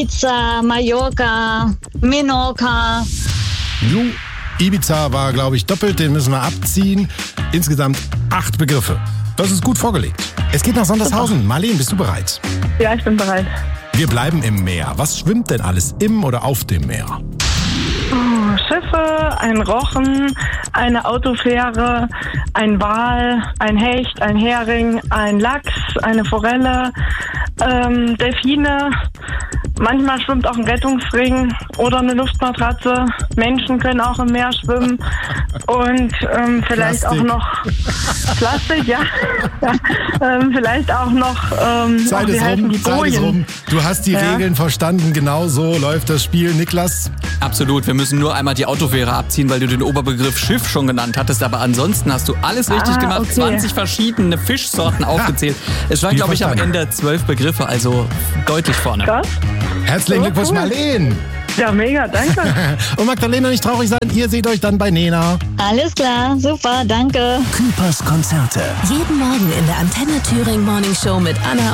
Ibiza, Mallorca, Menorca. Ibiza war, glaube ich, doppelt, den müssen wir abziehen. Insgesamt 8 Begriffe. Das ist gut vorgelegt. Es geht nach Sondershausen. Marleen, bist du bereit? Ja, ich bin bereit. Wir bleiben im Meer. Was schwimmt denn alles im oder auf dem Meer? Schiffe, ein Rochen, eine Autofähre, ein Wal, ein Hecht, ein Hering, ein Lachs, eine Forelle, Delfine. Manchmal schwimmt auch ein Rettungsring oder eine Luftmatratze. Menschen können auch im Meer schwimmen. Und vielleicht Plastik. auch noch Plastik, ja. Vielleicht auch noch Zeit ist rum, Zeit ist rum. Du hast die Regeln verstanden. Genau so läuft das Spiel. Niklas? Absolut, wir müssen nur einmal die Autofähre abziehen, weil du den Oberbegriff Schiff schon genannt hattest. Aber ansonsten hast du alles richtig gemacht. Okay. 20 verschiedene Fischsorten aufgezählt. Es waren, glaube ich, am Ende 12 Begriffe, also deutlich vorne. Krass. Herzlichen Glückwunsch, cool. Marleen. Ja, mega, danke. Und Magdalena, nicht traurig sein. Ihr seht euch dann bei Nena. Alles klar, super, danke. Küpers Konzerte. Jeden Morgen in der Antenne Thüringen Morning Show mit Anna